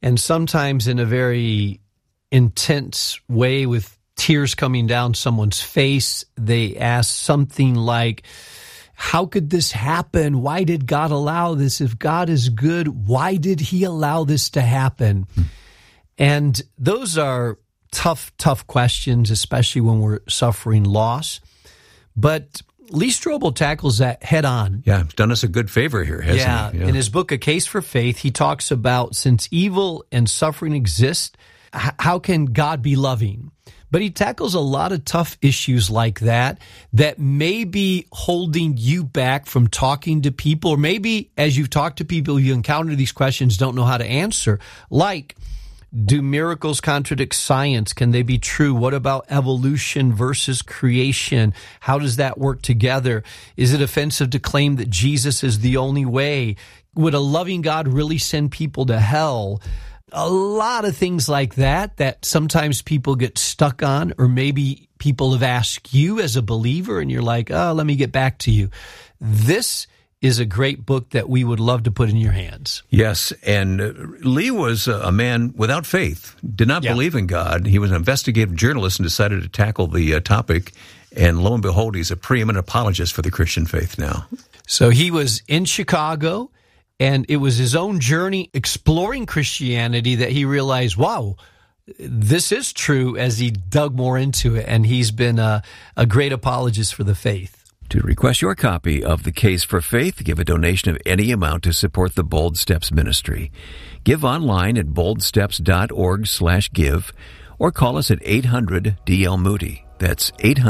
and sometimes in a very intense way with tears coming down someone's face, they ask something like, how could this happen? Why did God allow this? If God is good, why did he allow this to happen? And those are tough questions, especially when we're suffering loss. But Lee Strobel tackles that head on. Yeah, he's done us a good favor here, hasn't he? Yeah. In his book, A Case for Faith, he talks about since evil and suffering exist, how can God be loving? But he tackles a lot of tough issues like that may be holding you back from talking to people, or maybe as you've talked to people, you encounter these questions, don't know how to answer. Like, do miracles contradict science? Can they be true? What about evolution versus creation? How does that work together? Is it offensive to claim that Jesus is the only way? Would a loving God really send people to hell? A lot of things like that sometimes people get stuck on, or maybe people have asked you as a believer and you're like, oh, let me get back to you. This is a great book that we would love to put in your hands. Yes, and Lee was a man without faith, did not believe in God. He was an investigative journalist and decided to tackle the topic, and lo and behold, he's a preeminent apologist for the Christian faith now. So he was in Chicago, and it was his own journey exploring Christianity that he realized, wow, this is true, as he dug more into it, and he's been a great apologist for the faith. To request your copy of The Case for Faith, give a donation of any amount to support the Bold Steps ministry. Give online at boldsteps.org/give, or call us at 800-DL-MOODY. That's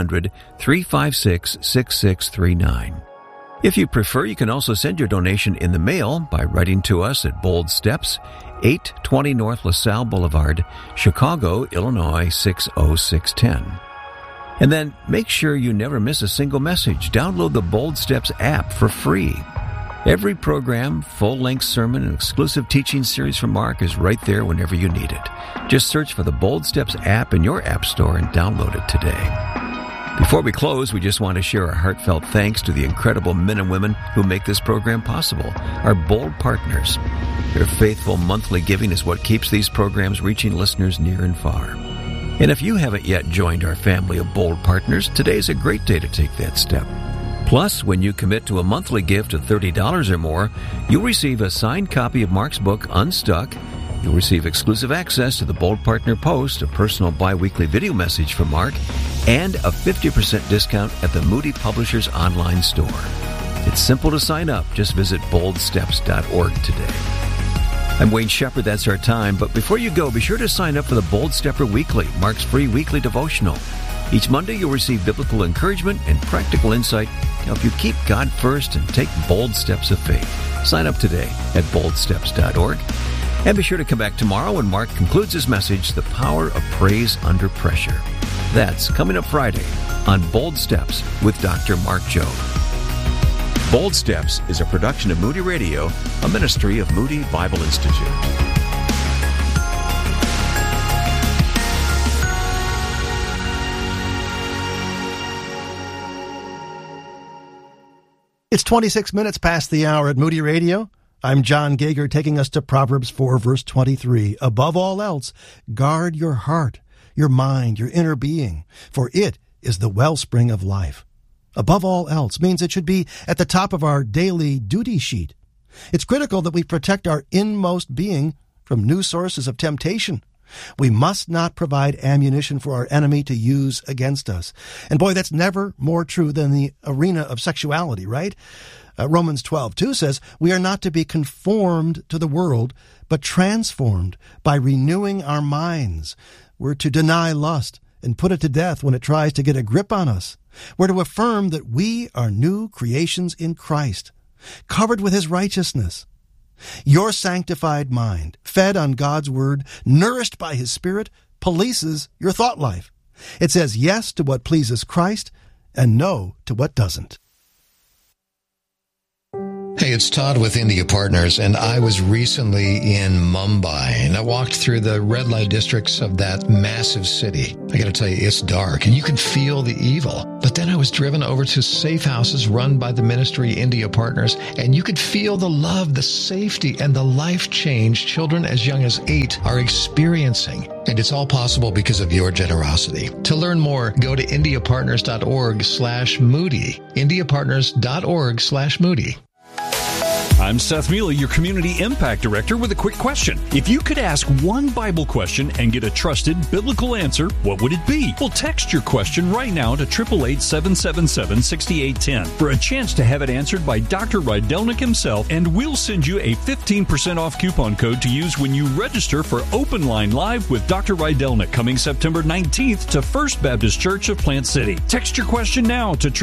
800-356-6639. If you prefer, you can also send your donation in the mail by writing to us at Bold Steps, 820 North LaSalle Boulevard, Chicago, Illinois 60610. And then make sure you never miss a single message. Download the Bold Steps app for free. Every program, full-length sermon, and exclusive teaching series from Mark is right there whenever you need it. Just search for the Bold Steps app in your app store and download it today. Before we close, we just want to share our heartfelt thanks to the incredible men and women who make this program possible, our Bold partners. Their faithful monthly giving is what keeps these programs reaching listeners near and far. And if you haven't yet joined our family of Bold partners, today is a great day to take that step. Plus, when you commit to a monthly gift of $30 or more, you'll receive a signed copy of Mark's book, Unstuck. You'll receive exclusive access to the Bold Partner Post, a personal bi-weekly video message from Mark, and a 50% discount at the Moody Publishers online store. It's simple to sign up. Just visit boldsteps.org today. I'm Wayne Shepherd. That's our time. But before you go, be sure to sign up for the Bold Stepper Weekly, Mark's free weekly devotional. Each Monday, you'll receive biblical encouragement and practical insight to help you keep God first and take bold steps of faith. Sign up today at boldsteps.org. And be sure to come back tomorrow when Mark concludes his message, The Power of Praise Under Pressure. That's coming up Friday on Bold Steps with Dr. Mark Jobe. Bold Steps is a production of Moody Radio, a ministry of Moody Bible Institute. It's 26 minutes past the hour at Moody Radio. I'm John Gager, taking us to Proverbs 4, verse 23. Above all else, guard your heart, your mind, your inner being, for it is the wellspring of life. Above all else means it should be at the top of our daily duty sheet. It's critical that we protect our inmost being from new sources of temptation. We must not provide ammunition for our enemy to use against us. And boy, that's never more true than the arena of sexuality, right? Romans 12:2 says, we are not to be conformed to the world, but transformed by renewing our minds. We're to deny lust and put it to death when it tries to get a grip on us. We're to affirm that we are new creations in Christ, covered with His righteousness. Your sanctified mind, fed on God's Word, nourished by His Spirit, polices your thought life. It says yes to what pleases Christ and no to what doesn't. Hey, it's Todd with India Partners, and I was recently in Mumbai, and I walked through the red light districts of that massive city. I got to tell you, it's dark, and you can feel the evil. But then I was driven over to safe houses run by the ministry India Partners, and you could feel the love, the safety, and the life change children as young as 8 are experiencing. And it's all possible because of your generosity. To learn more, go to indiapartners.org/Moody. indiapartners.org/Moody. I'm Seth Mealy, your Community Impact Director, with a quick question. If you could ask one Bible question and get a trusted biblical answer, what would it be? Well, text your question right now to 888-777-6810 for a chance to have it answered by Dr. Rydelnik himself, and we'll send you a 15% off coupon code to use when you register for Open Line Live with Dr. Rydelnik coming September 19th to First Baptist Church of Plant City. Text your question now to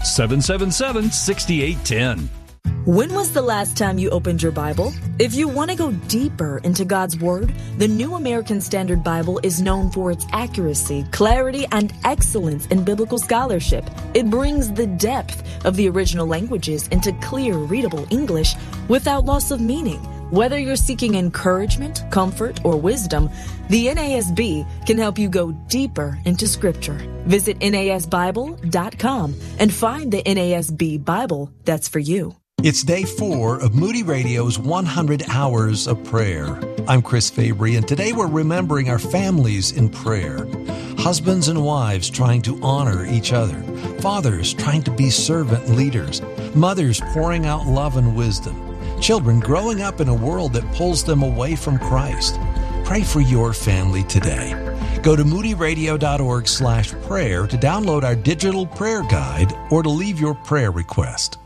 888-777-6810. When was the last time you opened your Bible? If you want to go deeper into God's Word, the New American Standard Bible is known for its accuracy, clarity, and excellence in biblical scholarship. It brings the depth of the original languages into clear, readable English without loss of meaning. Whether you're seeking encouragement, comfort, or wisdom, the NASB can help you go deeper into Scripture. Visit NASBible.com and find the NASB Bible that's for you. It's day 4 of Moody Radio's 100 Hours of Prayer. I'm Chris Fabry, and today we're remembering our families in prayer. Husbands and wives trying to honor each other. Fathers trying to be servant leaders. Mothers pouring out love and wisdom. Children growing up in a world that pulls them away from Christ. Pray for your family today. Go to moodyradio.org/prayer to download our digital prayer guide or to leave your prayer request.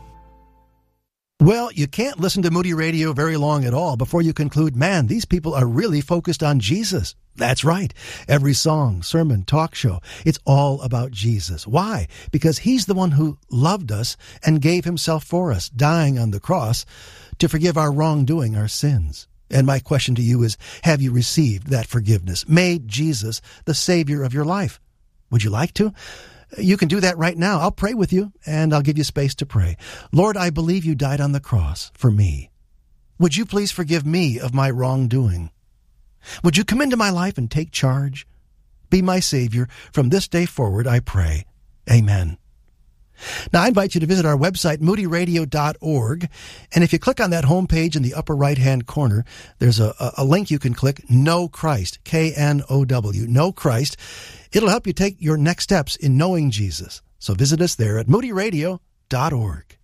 Well, you can't listen to Moody Radio very long at all before you conclude, man, these people are really focused on Jesus. That's right. Every song, sermon, talk show, it's all about Jesus. Why? Because he's the one who loved us and gave himself for us, dying on the cross to forgive our wrongdoing, our sins. And my question to you is, have you received that forgiveness? Made Jesus the Savior of your life? Would you like to? You can do that right now. I'll pray with you, and I'll give you space to pray. Lord, I believe you died on the cross for me. Would you please forgive me of my wrongdoing? Would you come into my life and take charge? Be my Savior from this day forward, I pray. Amen. Now, I invite you to visit our website, moodyradio.org, and if you click on that homepage in the upper right-hand corner, there's a link you can click, Know Christ, K-N-O-W, Know Christ. It'll help you take your next steps in knowing Jesus. So visit us there at moodyradio.org.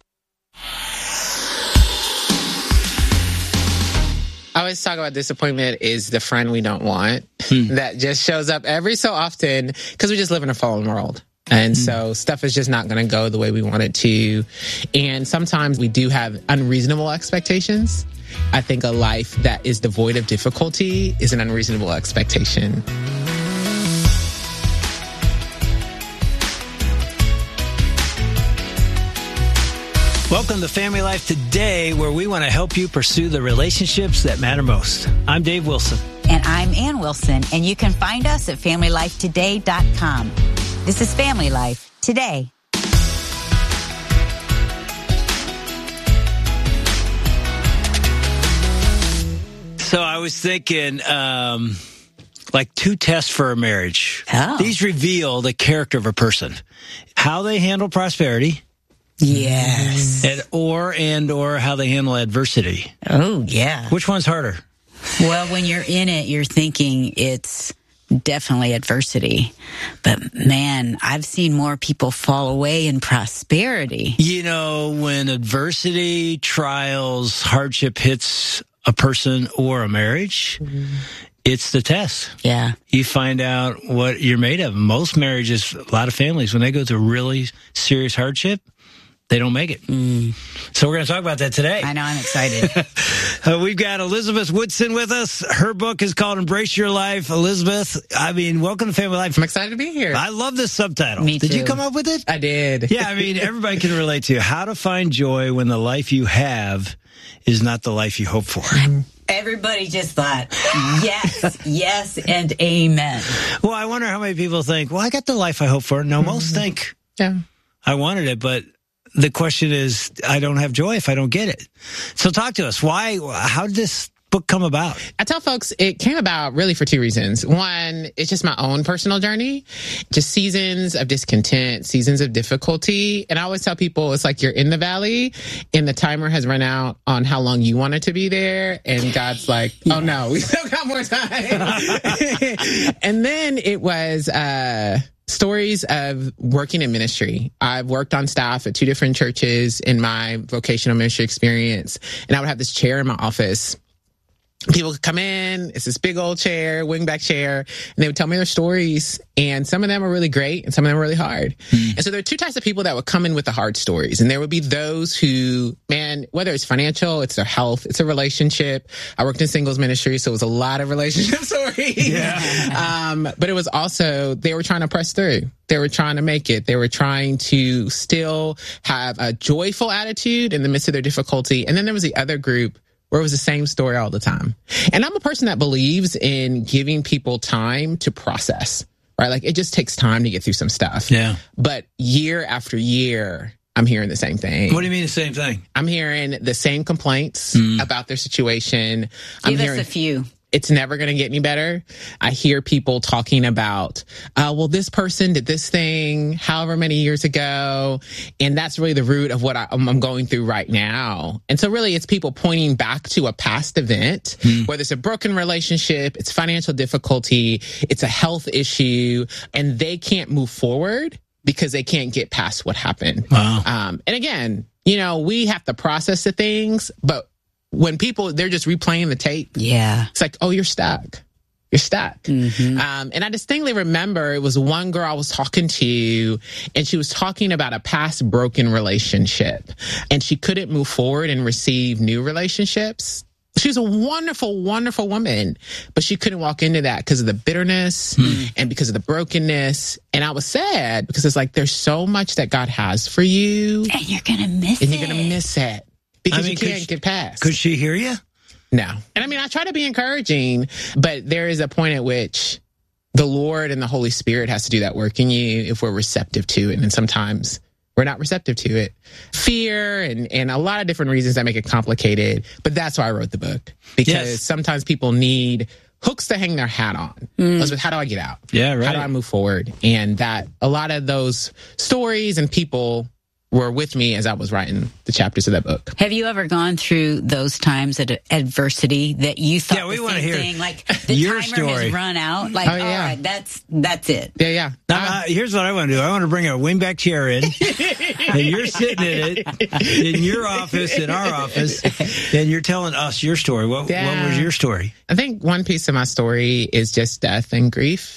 I always talk about disappointment is the friend we don't want that just shows up every so often because we just live in a fallen world. And so stuff is just not going to go the way we want it to. And sometimes we do have unreasonable expectations. I think a life that is devoid of difficulty is an unreasonable expectation. Welcome to Family Life Today, where we want to help you pursue the relationships that matter most. I'm Dave Wilson. And I'm Ann Wilson, and you can find us at FamilyLifeToday.com. This is Family Life Today. So I was thinking, like 2 tests for a marriage. Oh. These reveal the character of a person. How they handle prosperity. Yes. Or how they handle adversity. Oh, yeah. Which one's harder? Well, when you're in it, you're thinking it's definitely adversity. But man, I've seen more people fall away in prosperity. You know, when adversity, trials, hardship hits a person or a marriage, it's the test. Yeah. You find out what you're made of. Most marriages, a lot of families, when they go through really serious hardship, they don't make it. So we're going to talk about that today. I know, I'm excited. We've got Elizabeth Woodson with us. Her book is called Embrace Your Life. Elizabeth, I mean, welcome to Family Life. I'm excited to be here. I love this subtitle. Me too. Did you come up with it? I did. Yeah, I mean, everybody can relate to how to find joy when the life you have is not the life you hope for. Everybody just thought, yes, and amen. Well, I wonder how many people think, well, I got the life I hope for. No, most think, yeah, I wanted it, but the question is, I don't have joy if I don't get it. So talk to us. How did this book come about? I tell folks it came about really for two reasons. One, it's just my own personal journey, just seasons of discontent, seasons of difficulty. And I always tell people it's like you're in the valley and the timer has run out on how long you wanted to be there. And God's like, oh no, we still got more time. And then it was, stories of working in ministry. I've worked on staff at 2 different churches in my vocational ministry experience. And I would have this chair in my office. People could come in, it's this big old chair, wingback chair, and they would tell me their stories. And some of them are really great and some of them are really hard. And so there are 2 types of people that would come in with the hard stories. And there would be those who, man, whether it's financial, it's their health, it's a relationship. I worked in singles ministry, so it was a lot of relationship stories. Yeah. But it was also, they were trying to press through. They were trying to make it. They were trying to still have a joyful attitude in the midst of their difficulty. And then there was the other group where it was the same story all the time. And I'm a person that believes in giving people time to process, right? Like it just takes time to get through some stuff. Yeah. But year after year, I'm hearing the same thing. What do you mean the same thing? I'm hearing the same complaints about their situation. Give us a few. It's never going to get any better. I hear people talking about, well, this person did this thing however many years ago. And that's really the root of what I'm going through right now. And so really it's people pointing back to a past event, whether it's a broken relationship, it's financial difficulty, it's a health issue, and they can't move forward because they can't get past what happened. Wow. And again, we have to process the things, but when people, they're just replaying the tape. Yeah. It's like, oh, you're stuck. You're stuck. Mm-hmm. And I distinctly remember it was one girl I was talking to, and she was talking about a past broken relationship, and she couldn't move forward and receive new relationships. She was a wonderful, wonderful woman, but she couldn't walk into that because of the bitterness and because of the brokenness. And I was sad because it's like, there's so much that God has for you. And you're going to miss it. And you're going to miss it. Because you can't get past. Could she hear you? No. And I try to be encouraging, but there is a point at which the Lord and the Holy Spirit has to do that work in you if we're receptive to it. And sometimes we're not receptive to it. Fear and a lot of different reasons that make it complicated. But that's why I wrote the book. Because sometimes people need hooks to hang their hat on. How do I get out? Yeah, right. How do I move forward? And that a lot of those stories and people were with me as I was writing the chapters of that book. Have you ever gone through those times of adversity that you thought we the want to same hear thing? Like the your timer story has run out. Like, all right, that's it. Yeah. Now, here's what I want to do. I want to bring a wingback chair in, and you're sitting in it in your office, in our office, and you're telling us your story. What was your story? I think one piece of my story is just death and grief.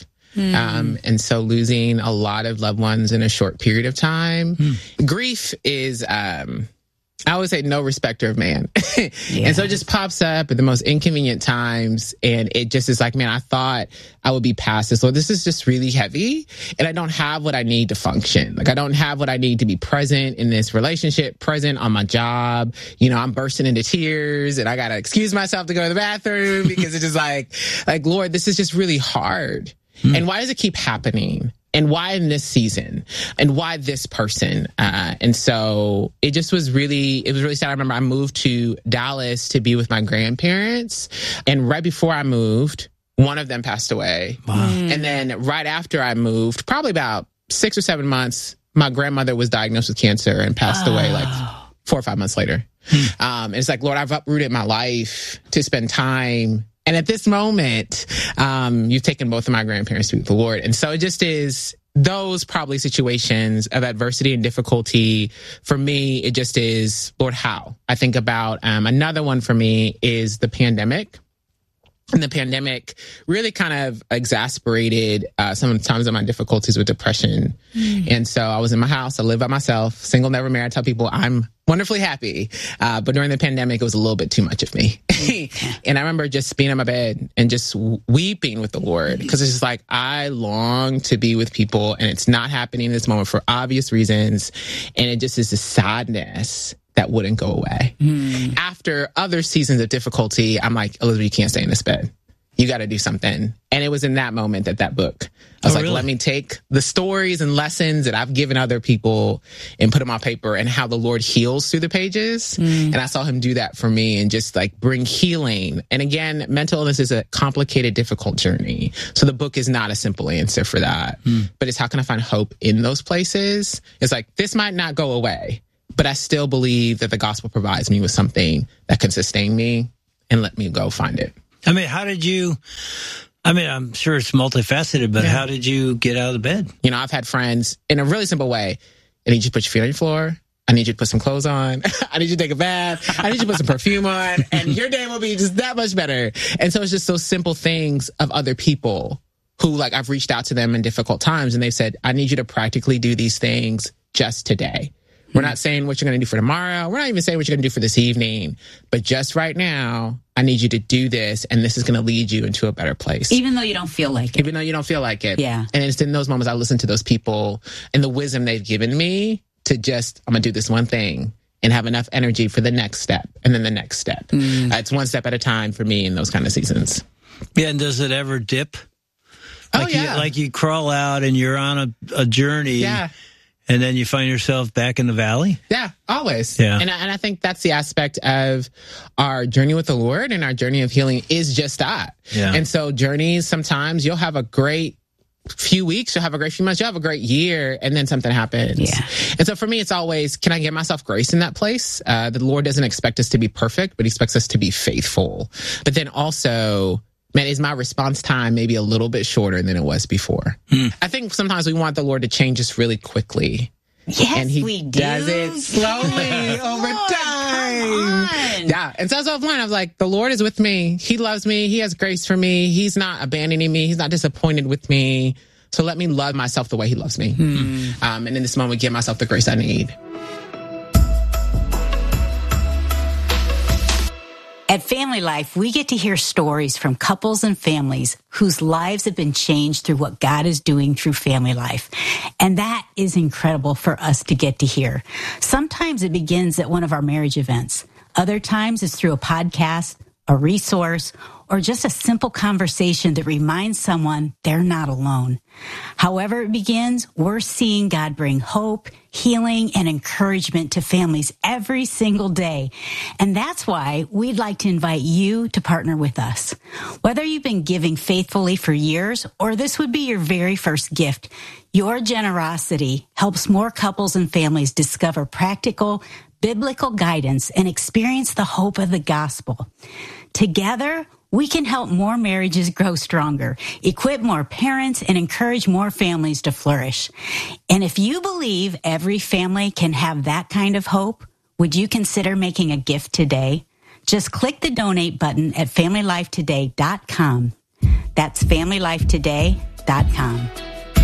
And so losing a lot of loved ones in a short period of time. Grief is, I always say, no respecter of man. And so it just pops up at the most inconvenient times. And it just is like, man, I thought I would be past this. So this is just really heavy. And I don't have what I need to function. Like, I don't have what I need to be present in this relationship, present on my job. I'm bursting into tears and I got to excuse myself to go to the bathroom because it's just like, Lord, this is just really hard. And why does it keep happening? And why in this season? And why this person? And so it just was really sad. I remember I moved to Dallas to be with my grandparents. And right before I moved, one of them passed away. Wow. And then right after I moved, probably about 6 or 7 months, my grandmother was diagnosed with cancer and passed away like 4 or 5 months later. And it's like, Lord, I've uprooted my life to spend time. And at this moment, you've taken both of my grandparents to be with the Lord. And so it just is those probably situations of adversity and difficulty. For me, it just is, Lord, how? I think about another one for me is the pandemic. And the pandemic really kind of exasperated some of the times of my difficulties with depression. And so I was in my house. I lived by myself, single, never married. I tell people I'm wonderfully happy. But during the pandemic, it was a little bit too much of me. And I remember just being in my bed and just weeping with the Lord because it's just like, I long to be with people and it's not happening in this moment for obvious reasons. And it just is a sadness that wouldn't go away. After other seasons of difficulty, I'm like, Elizabeth, you can't stay in this bed. you got to do something. And it was in that moment that book, I was like, let me take the stories and lessons that I've given other people and put them on paper, and how the Lord heals through the pages. And I saw him do that for me and just like bring healing. And again, mental illness is a complicated, difficult journey. So the book is not a simple answer for that. But it's how can I find hope in those places? It's like, this might not go away, but I still believe that the gospel provides me with something that can sustain me and let me go find it. I mean, I'm sure it's multifaceted, but how did you get out of the bed? You know, I've had friends in a really simple way. I need you to put your feet on your floor. I need you to put some clothes on. I need you to take a bath. I need you to put some perfume on, and your day will be just that much better. And so it's just those simple things of other people who, like, I've reached out to them in difficult times, and they said, I need you to practically do these things just today. We're not saying what you're going to do for tomorrow. We're not even saying what you're going to do for this evening. But just right now, I need you to do this, and this is going to lead you into a better place. Even though you don't feel like it. Even though you don't feel like it. Yeah. And it's in those moments I listen to those people and the wisdom they've given me to just, I'm going to do this one thing and have enough energy for the next step and then the next step. It's one step at a time for me in those kind of seasons. Yeah, and does it ever dip? Like you crawl out and you're on a journey. Yeah. And then you find yourself back in the valley? Yeah, always. Yeah. And I think that's the aspect of our journey with the Lord, and our journey of healing is just that. Yeah. And so journeys, sometimes you'll have a great few weeks, you'll have a great few months, you'll have a great year, and then something happens. Yeah. And so for me, it's always, can I give myself grace in that place? The Lord doesn't expect us to be perfect, but he expects us to be faithful. But then also, man, is my response time maybe a little bit shorter than it was before? I think sometimes we want the Lord to change us really quickly. Yes, and he we do. does it slowly over time. Yeah. And so I was learning, I was like, the Lord is with me. He loves me. He has grace for me. He's not abandoning me. He's not disappointed with me. So let me love myself the way he loves me. And in this moment, give myself the grace I need. At Family Life, we get to hear stories from couples and families whose lives have been changed through what God is doing through Family Life. And that is incredible for us to get to hear. Sometimes it begins at one of our marriage events. Other times it's through a podcast, a resource, or just a simple conversation that reminds someone they're not alone. However it begins, we're seeing God bring hope, healing, and encouragement to families every single day. And that's why we'd like to invite you to partner with us. Whether you've been giving faithfully for years or this would be your very first gift, your generosity helps more couples and families discover practical, biblical guidance and experience the hope of the gospel. Together, we can help more marriages grow stronger, equip more parents, and encourage more families to flourish. And if you believe every family can have that kind of hope, would you consider making a gift today? Just click the donate button at FamilyLifeToday.com. That's FamilyLifeToday.com.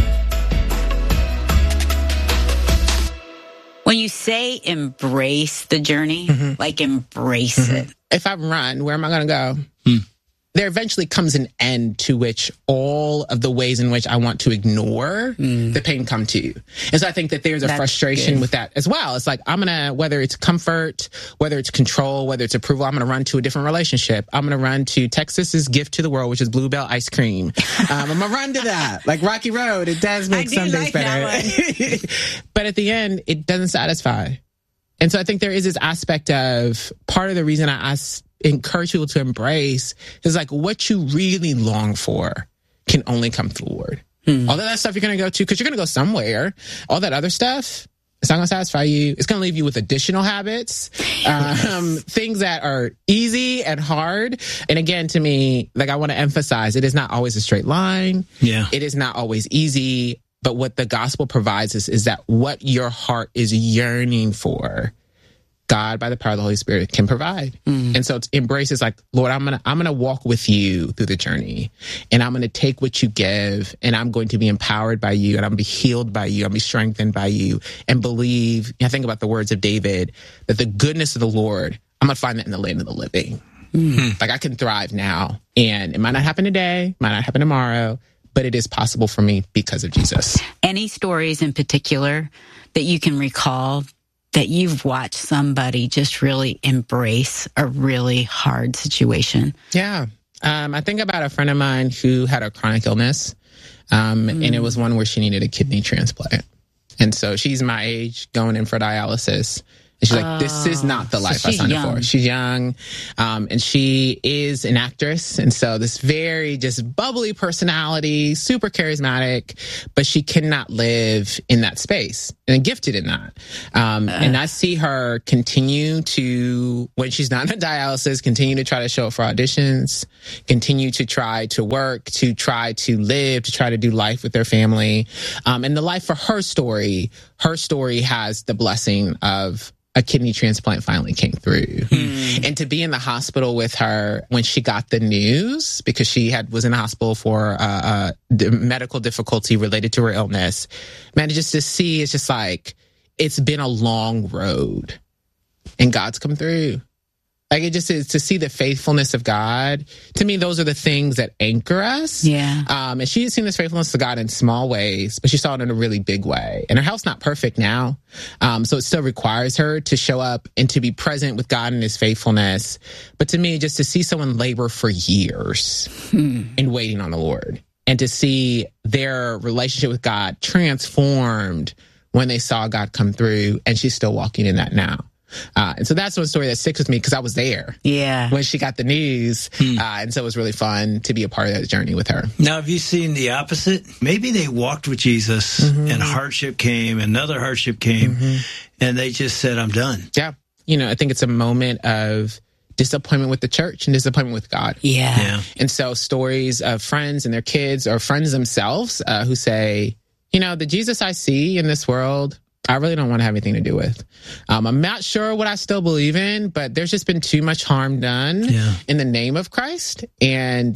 When you say embrace the journey, like embrace it. If I run, where am I going to go? There eventually comes an end to which all of the ways in which I want to ignore the pain come to you. And so I think that there's a frustration with that as well. It's like, I'm going to, whether it's comfort, whether it's control, whether it's approval, I'm going to run to a different relationship. I'm going to run to Texas's gift to the world, which is Bluebell ice cream. I'm going to run to that. Like Rocky Road, it does make some days better. But at the end, it doesn't satisfy. And so I think there is this aspect of part of the reason I encourage people to embrace is like what you really long for can only come through the Lord. All that stuff you're going to go to, because you're going to go somewhere. All that other stuff, it's not going to satisfy you. It's going to leave you with additional habits, things that are easy and hard. And again, to me, like I want to emphasize, it is not always a straight line. Yeah, it is not always easy. But what the gospel provides us is that what your heart is yearning for, God, by the power of the Holy Spirit, can provide. And so embrace is like, Lord, I'm gonna walk with you through the journey, and I'm gonna take what you give, and I'm going to be empowered by you, and I'm gonna be healed by you, I'm gonna be strengthened by you, and believe. I think about the words of David, that the goodness of the Lord, I'm gonna find that in the land of the living. Like I can thrive now, and it might not happen today, might not happen tomorrow, but it is possible for me because of Jesus. Any stories in particular that you can recall that you've watched somebody just really embrace a really hard situation? Yeah. I think about a friend of mine who had a chronic illness, and it was one where she needed a kidney transplant. And so she's my age, going in for dialysis. And she's like, this is not the life I signed up for. She's young, and she is an actress. And so this very just bubbly personality, super charismatic, but she cannot live in that space and gifted in that. And I see her continue to, when she's not in dialysis, continue to try to show up for auditions, continue to try to work, to try to live, to try to do life with their family. And the life for her story has the blessing of a kidney transplant finally came through. And to be in the hospital with her when she got the news, because she was in the hospital for medical difficulty related to her illness, man, just to see, it's just like, it's been a long road and God's come through. Like, it just is to see the faithfulness of God. To me, those are the things that anchor us. Yeah. And she has seen this faithfulness of God in small ways, but she saw it in a really big way. And her health's not perfect now. So it still requires her to show up and to be present with God and his faithfulness. But to me, just to see someone labor for years in waiting on the Lord, and to see their relationship with God transformed when they saw God come through, and she's still walking in that now. And so that's one story that sticks with me, because I was there when she got the news. And so it was really fun to be a part of that journey with her. Now, have you seen the opposite? Maybe they walked with Jesus and hardship came, another hardship came, and they just said, I'm done. Yeah. I think it's a moment of disappointment with the church and disappointment with God. Yeah. And so stories of friends and their kids, or friends themselves, who say, the Jesus I see in this world, I really don't want to have anything to do with. I'm not sure what I still believe in, but there's just been too much harm done in the name of Christ. And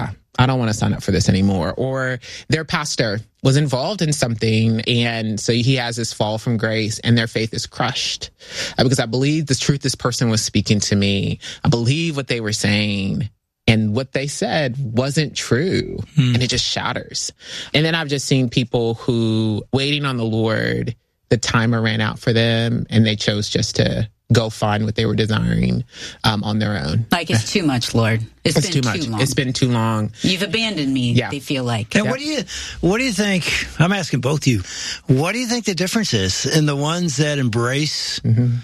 I don't want to sign up for this anymore. Or their pastor was involved in something, and so he has this fall from grace, and their faith is crushed. Because I believe the truth this person was speaking to me. I believe what they were saying. And what they said wasn't true. And it just shatters. And then I've just seen people who, waiting on the Lord, the timer ran out for them, and they chose just to go find what they were desiring on their own. Like, it's too much, Lord. It's been too much. Long. It's been too long. You've abandoned me. They feel like. And what do you think? I'm asking both of you. What do you think the difference is in the ones that embrace?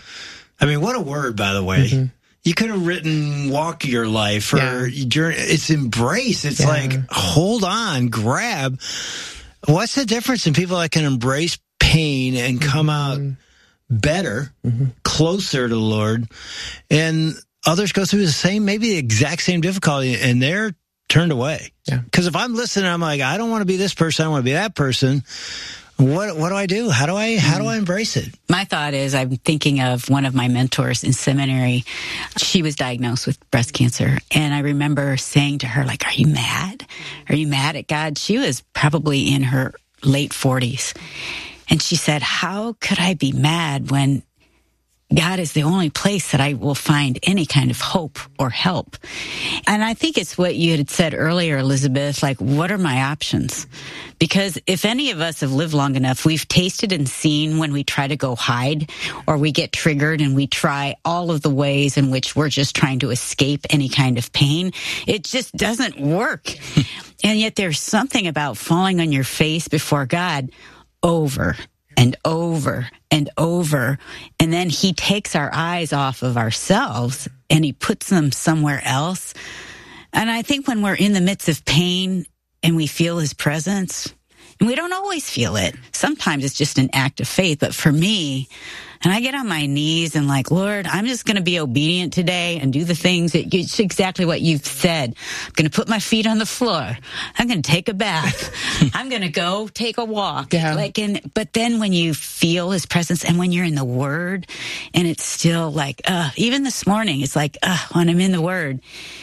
I mean, what a word, by the way. You could have written walk your life, or it's embrace. It's like, hold on, grab. What's the difference in people that can embrace pain and come out better, closer to the Lord, and others go through the same, maybe the exact same difficulty, and they're turned away? Because if I'm listening, I'm like, I don't want to be this person, I want to be that person. What do I do? How do I embrace it? My thought is, I'm thinking of one of my mentors in seminary. She was diagnosed with breast cancer. And I remember saying to her, like, are you mad? Are you mad at God? She was probably in her late 40s. And she said, how could I be mad when God is the only place that I will find any kind of hope or help? And I think it's what you had said earlier, Elizabeth, like, what are my options? Because if any of us have lived long enough, we've tasted and seen when we try to go hide, or we get triggered and we try all of the ways in which we're just trying to escape any kind of pain. It just doesn't work. And yet there's something about falling on your face before God over and over and over. And then he takes our eyes off of ourselves and he puts them somewhere else. And I think when we're in the midst of pain and we feel his presence, and we don't always feel it. Sometimes it's just an act of faith. But for me, and I get on my knees and like, Lord, I'm just going to be obedient today and do the things that it's exactly what you've said. I'm going to put my feet on the floor. I'm going to take a bath. I'm going to go take a walk. But then when you feel his presence and when you're in the Word, and it's still like, even this morning, it's like, when I'm in the Word,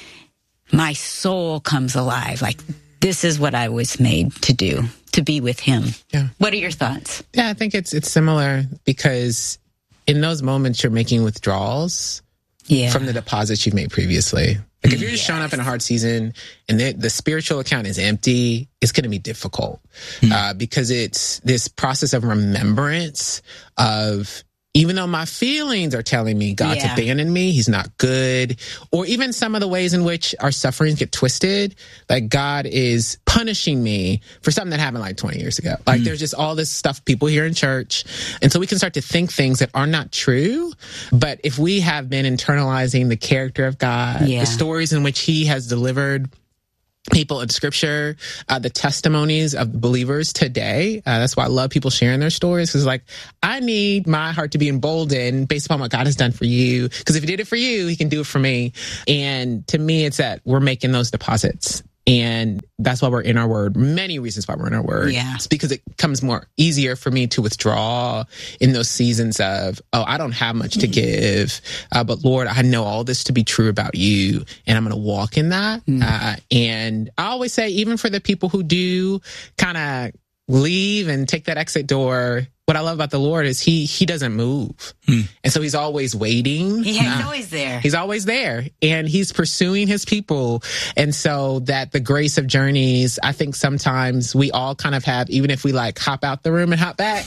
my soul comes alive. Like, this is what I was made to do, to be with him. What are your thoughts? I think it's similar, because in those moments you're making withdrawals from the deposits you've made previously. Like, if you're just showing up in a hard season and the spiritual account is empty, it's going to be difficult because it's this process of remembrance of even though my feelings are telling me God's abandoned me, he's not good, or even some of the ways in which our sufferings get twisted, like God is punishing me for something that happened like 20 years ago. Like there's just all this stuff people hear in church. And so we can start to think things that are not true. But if we have been internalizing the character of God, the stories in which he has delivered people in scripture, the testimonies of believers today. That's why I love people sharing their stories, because like, I need my heart to be emboldened based upon what God has done for you. Because if he did it for you, he can do it for me. And to me, it's that we're making those deposits. And that's why we're in our word. Many reasons why we're in our word. Yeah. It's because it comes more easier for me to withdraw in those seasons of, I don't have much to give. But Lord, I know all this to be true about you, and I'm going to walk in that. And I always say, even for the people who do kind of leave and take that exit door, what I love about the Lord is he doesn't move. And so he's always waiting. He's always there. He's always there. And he's pursuing his people. And so that the grace of journeys, I think sometimes we all kind of have, even if we like hop out the room and hop back,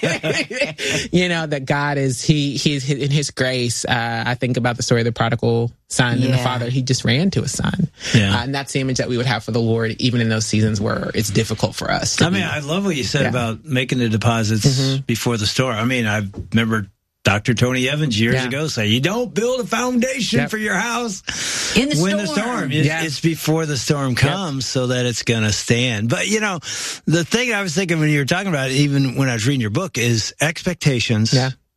that God is, he's in his grace. I think about the story of the prodigal son and the father. He just ran to his son. And that's the image that we would have for the Lord, even in those seasons where it's difficult for us. I mean, I love what you said about making the deposits before the storm. I mean, I remember Dr. Tony Evans years ago say, you don't build a foundation for your house in the storm. It's before the storm comes so that it's going to stand. But, the thing I was thinking when you were talking about it, even when I was reading your book, is expectations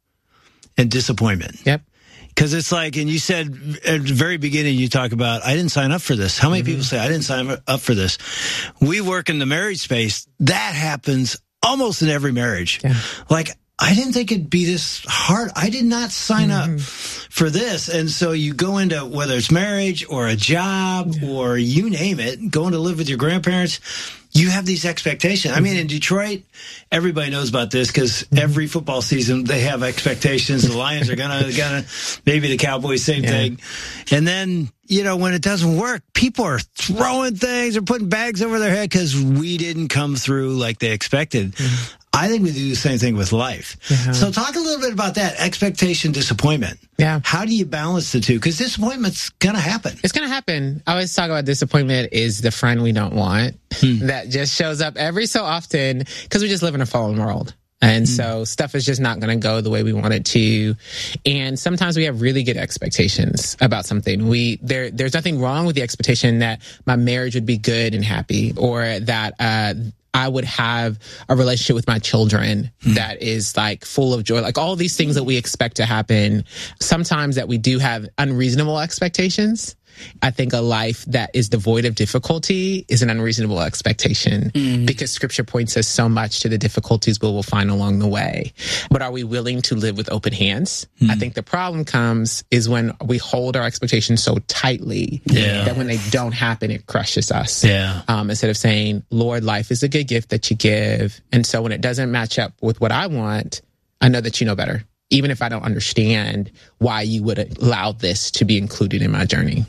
and disappointment. Because it's like, and you said at the very beginning, you talk about, I didn't sign up for this. How many people say, I didn't sign up for this? We work in the marriage space. That happens almost in every marriage. Like, I didn't think it'd be this hard. I did not sign up for this. And so you go into, whether it's marriage or a job or you name it, going to live with your grandparents, you have these expectations. I mean, in Detroit, everybody knows about this because every football season they have expectations. The Lions are gonna, maybe the Cowboys, same thing. And then, when it doesn't work, people are throwing things or putting bags over their head because we didn't come through like they expected. I think we do the same thing with life. So talk a little bit about that, expectation, disappointment. How do you balance the two? Because disappointment's going to happen. It's going to happen. I always talk about disappointment is the friend we don't want that just shows up every so often because we just live in a fallen world. And so stuff is just not going to go the way we want it to. And sometimes we have really good expectations about something. There's nothing wrong with the expectation that my marriage would be good and happy, or that, I would have a relationship with my children that is like full of joy, like all these things that we expect to happen. Sometimes that we do have unreasonable expectations. I think a life that is devoid of difficulty is an unreasonable expectation because scripture points us so much to the difficulties we will find along the way. But are we willing to live with open hands? I think the problem comes is when we hold our expectations so tightly that when they don't happen, it crushes us. Instead of saying, Lord, life is a good gift that you give. And so when it doesn't match up with what I want, I know that you know better. Even if I don't understand why you would allow this to be included in my journey.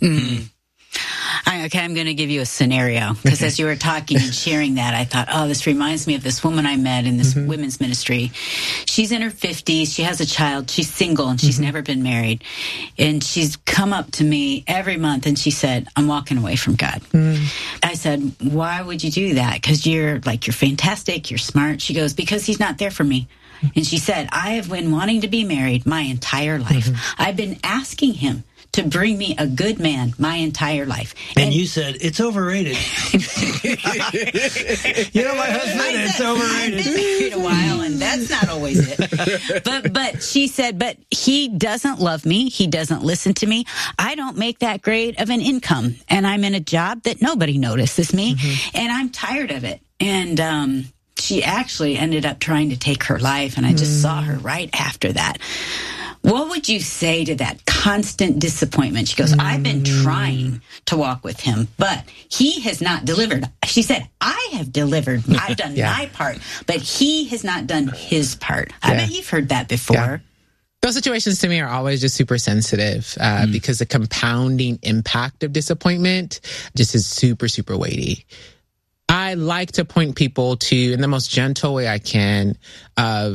Okay, I'm going to give you a scenario because as you were talking and sharing that, I thought, this reminds me of this woman I met in this women's ministry. She's in her 50s. She has a child. She's single and she's never been married. And she's come up to me every month and she said, I'm walking away from God. I said, why would you do that? Because you're fantastic. You're smart. She goes, because he's not there for me. And she said, I have been wanting to be married my entire life. I've been asking him to bring me a good man my entire life. And you said, it's overrated. My husband, it's overrated. I've been married a while, and that's not always it. But she said, but he doesn't love me. He doesn't listen to me. I don't make that great of an income, and I'm in a job that nobody notices me, and I'm tired of it. And she actually ended up trying to take her life, and I just saw her right after that. What would you say to that constant disappointment? She goes, I've been trying to walk with him, but he has not delivered. She said, I have delivered. I've done my part, but he has not done his part. I bet you've heard that before. Those situations to me are always just super sensitive because the compounding impact of disappointment just is super, super weighty. I like to point people to, in the most gentle way I can, of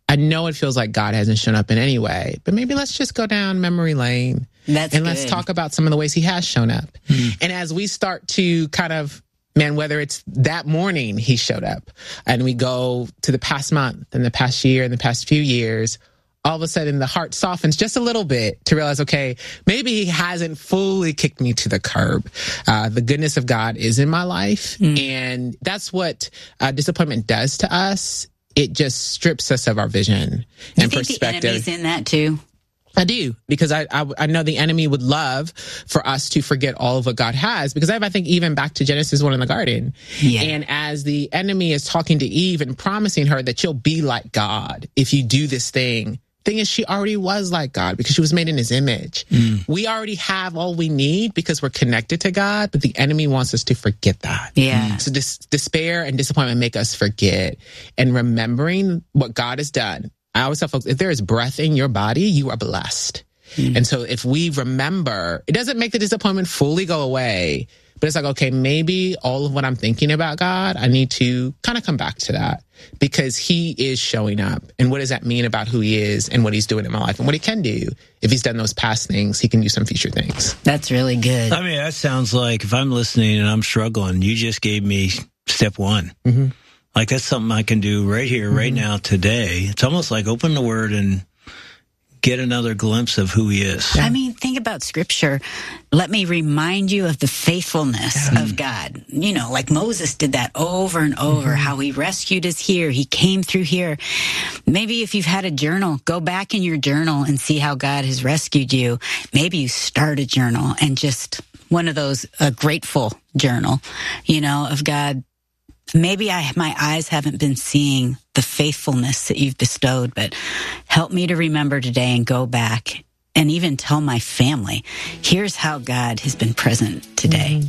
I know it feels like God hasn't shown up in any way, but maybe let's just go down memory lane. Let's talk about some of the ways he has shown up. And as we start to kind of, whether it's that morning he showed up and we go to the past month and the past year and the past few years, all of a sudden the heart softens just a little bit to realize, okay, maybe he hasn't fully kicked me to the curb. The goodness of God is in my life. And that's what disappointment does to us. It just strips us of our vision and perspective. The enemy's in that too? I do, because I know the enemy would love for us to forget all of what God has, because I think even back to Genesis 1 in the garden. Yeah. And as the enemy is talking to Eve and promising her that you'll be like God if you do this thing is she already was like God because she was made in his image. We already have all we need because we're connected to God, but the enemy wants us to forget that. Yeah. So despair and disappointment make us forget. And remembering what God has done, I always tell folks, if there is breath in your body, you are blessed. And so if we remember, it doesn't make the disappointment fully go away, but it's like, okay, maybe all of what I'm thinking about God, I need to kind of come back to that because he is showing up. And what does that mean about who he is and what he's doing in my life and what he can do? If he's done those past things, he can do some future things. That's really good. I mean, that sounds like if I'm listening and I'm struggling, you just gave me step one. Like that's something I can do right here, right now, today. It's almost like open the word and get another glimpse of who he is. I mean, think about scripture. Let me remind you of the faithfulness of God. You know, like Moses did that over and over, how he rescued us here. He came through here. Maybe if you've had a journal, go back in your journal and see how God has rescued you. Maybe you start a journal and just one of those, a grateful journal, you know, of God. Maybe my eyes haven't been seeing the faithfulness that you've bestowed, but help me to remember today and go back and even tell my family, here's how God has been present today.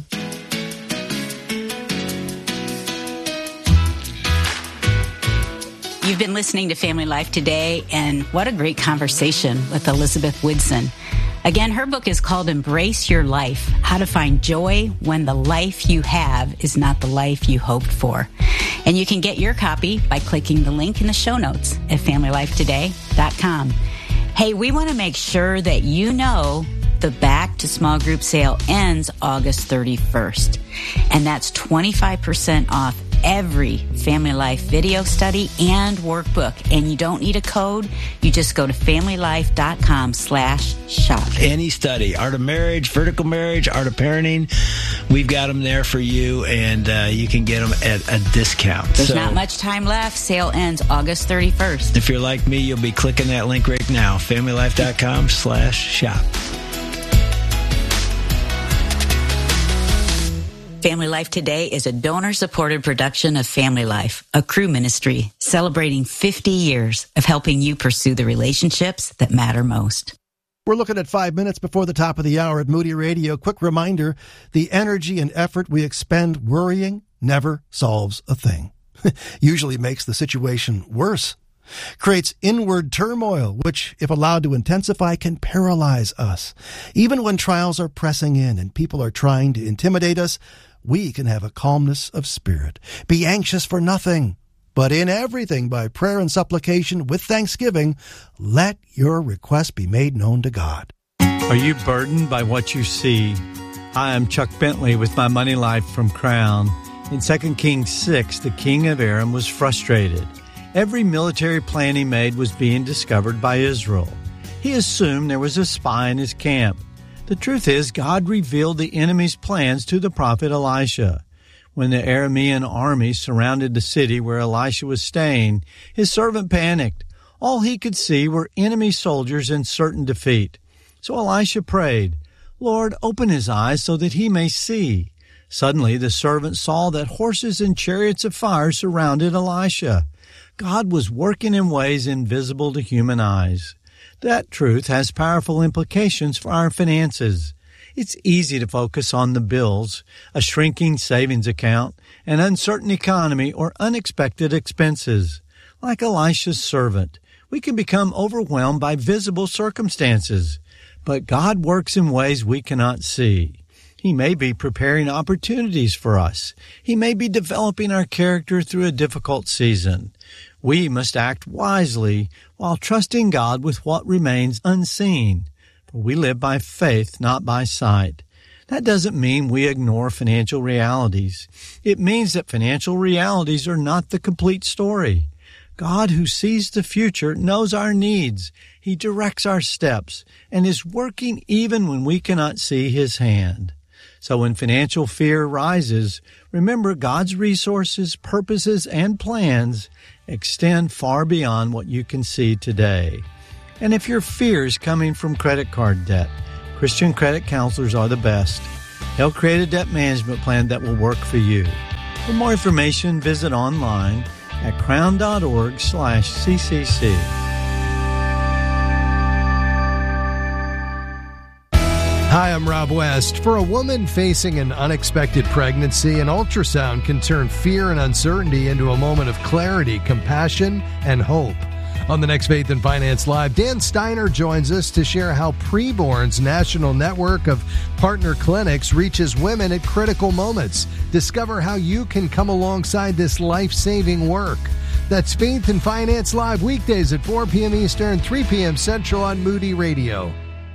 You've been listening to Family Life Today, and what a great conversation with Elizabeth Woodson. Again, her book is called Embrace Your Life, How to Find Joy When the Life You Have is Not the Life You Hoped For. And you can get your copy by clicking the link in the show notes at FamilyLifeToday.com. Hey, we want to make sure that you know the Back to Small Group sale ends August 31st. And that's 25% off every Family Life video study and workbook. And you don't need a code. You just go to FamilyLife.com/shop. Any study, art of marriage, vertical marriage, art of parenting, we've got them there for you, and you can get them at a discount. There's not much time left. Sale ends August 31st. If you're like me, you'll be clicking that link right now, FamilyLife.com/shop. Family Life Today is a donor-supported production of Family Life, a crew ministry celebrating 50 years of helping you pursue the relationships that matter most. We're looking at 5 minutes before the top of the hour at Moody Radio. Quick reminder, the energy and effort we expend worrying never solves a thing. Usually makes the situation worse. Creates inward turmoil, which, if allowed to intensify, can paralyze us. Even when trials are pressing in and people are trying to intimidate us, we can have a calmness of spirit. Be anxious for nothing, but in everything by prayer and supplication with thanksgiving, let your request be made known to God. Are you burdened by what you see? Hi, I'm Chuck Bentley with My Money Life from Crown. In 2 Kings 6, the king of Aram was frustrated. Every military plan he made was being discovered by Israel. He assumed there was a spy in his camp. The truth is, God revealed the enemy's plans to the prophet Elisha. When the Aramean army surrounded the city where Elisha was staying, his servant panicked. All he could see were enemy soldiers in certain defeat. So Elisha prayed, "Lord, open his eyes so that he may see." Suddenly the servant saw that horses and chariots of fire surrounded Elisha. God was working in ways invisible to human eyes. That truth has powerful implications for our finances. It's easy to focus on the bills, a shrinking savings account, an uncertain economy, or unexpected expenses. Like Elisha's servant, we can become overwhelmed by visible circumstances. But God works in ways we cannot see. He may be preparing opportunities for us. He may be developing our character through a difficult season. We must act wisely while trusting God with what remains unseen, for we live by faith, not by sight. That doesn't mean we ignore financial realities. It means that financial realities are not the complete story. God, who sees the future, knows our needs. He directs our steps and is working even when we cannot see His hand. So when financial fear rises, remember God's resources, purposes, and plans extend far beyond what you can see today. And if your fear is coming from credit card debt, Christian credit counselors are the best. They'll create a debt management plan that will work for you. For more information, visit online at crown.org/CCC. Hi, I'm Rob West. For a woman facing an unexpected pregnancy, an ultrasound can turn fear and uncertainty into a moment of clarity, compassion, and hope. On the next Faith and Finance Live, Dan Steiner joins us to share how Preborn's national network of partner clinics reaches women at critical moments. Discover how you can come alongside this life-saving work. That's Faith and Finance Live, weekdays at 4 p.m. Eastern, 3 p.m. Central on Moody Radio.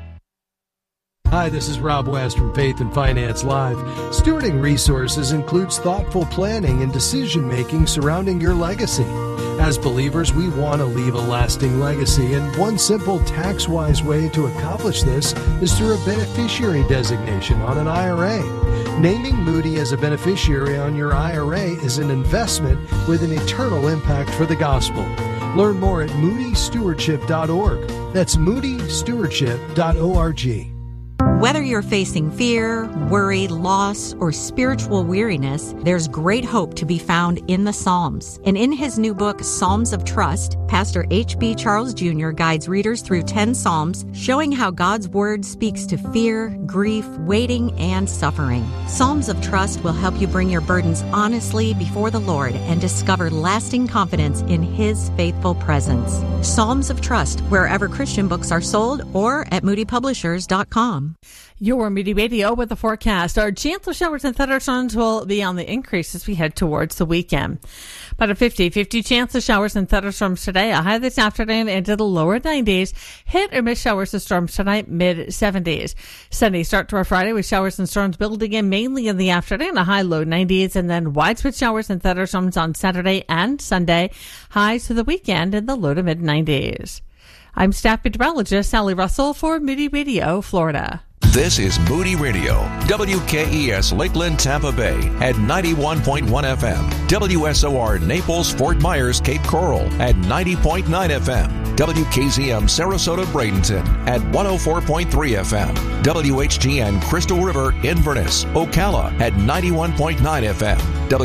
Hi, this is Rob West from Faith and Finance Live. Stewarding resources includes thoughtful planning and decision-making surrounding your legacy. As believers, we want to leave a lasting legacy, and one simple tax-wise way to accomplish this is through a beneficiary designation on an IRA. Naming Moody as a beneficiary on your IRA is an investment with an eternal impact for the gospel. Learn more at moodystewardship.org. That's moodystewardship.org. Whether you're facing fear, worry, loss, or spiritual weariness, there's great hope to be found in the Psalms. And in his new book, Psalms of Trust, Pastor H.B. Charles Jr. guides readers through 10 Psalms, showing how God's Word speaks to fear, grief, waiting, and suffering. Psalms of Trust will help you bring your burdens honestly before the Lord and discover lasting confidence in His faithful presence. Psalms of Trust, wherever Christian books are sold, or at moodypublishers.com. Your Moody Radio with the forecast. Our chance of showers and thunderstorms will be on the increase as we head towards the weekend. About a 50-50 chance of showers and thunderstorms today, a high this afternoon into the lower 90s. Hit or miss showers and storms tonight, mid-70s. Sunday start to our Friday with showers and storms building in mainly in the afternoon, a high low 90s, and then widespread showers and thunderstorms on Saturday and Sunday. Highs to the weekend in the low to mid-90s. I'm staff meteorologist Sally Russell for Moody Radio, Florida. This is Moody Radio, WKES Lakeland, Tampa Bay at 91.1 FM, WSOR Naples, Fort Myers, Cape Coral at 90.9 FM, WKZM Sarasota, Bradenton at 104.3 FM, WHGN Crystal River, Inverness, Ocala at 91.9 FM,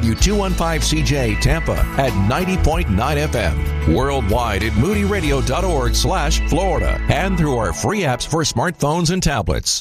W215CJ Tampa at 90.9 FM, worldwide at moodyradio.org/Florida, and through our free apps for smartphones and tablets.